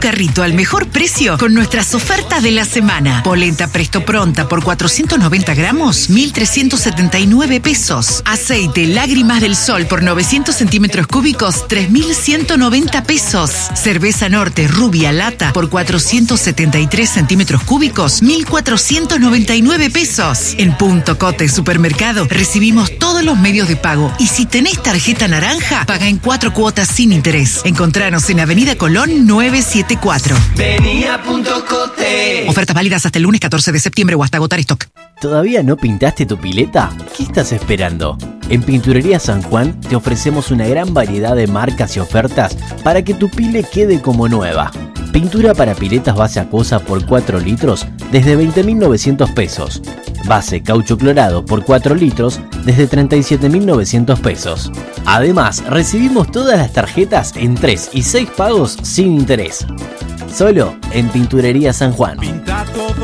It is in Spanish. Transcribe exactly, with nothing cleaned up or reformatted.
carrito al mejor precio con nuestras ofertas de la semana. Polenta Presto Pronta por cuatrocientos noventa gramos, mil trescientos setenta y nueve pesos. Aceite Lágrimas del Sol por novecientos centímetros cúbicos, tres mil ciento noventa pesos. Cerveza Norte Rubia Lata por cuatrocientos setenta y tres centímetros cúbicos, mil cuatrocientos noventa y nueve pesos. En Punto Cote Supermercado recibimos todos los medios de pago y si tenés tarjeta naranja, paga en cuatro cuotas sin interés. Encontranos en Avenida Colón novecientos setenta y cuatro. Vení a Punto Cote. Ofertas válidas hasta el lunes catorce de septiembre o hasta agotar stock. ¿Todavía no pintaste tu pileta? ¿Qué estás esperando? En Pinturería San Juan te ofrecemos una gran variedad de marcas y ofertas para que tu pile quede como nueva. Pintura para piletas base acuosa por cuatro litros desde veinte mil novecientos pesos. Base caucho clorado por cuatro litros desde treinta y siete mil novecientos pesos. Además, recibimos todas las tarjetas en tres y seis pagos sin interés. Solo en Pinturería San Juan.